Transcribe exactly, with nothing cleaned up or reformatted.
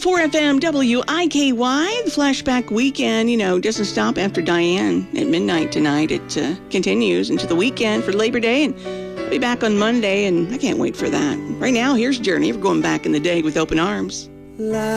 four F M W I K Y. The flashback weekend, you know, doesn't stop after Diane at midnight tonight. It uh, continues into the weekend for Labor Day, and I'll be back on Monday, and I can't wait for that. Right now, here's Journey. We're going back in the day with open arms.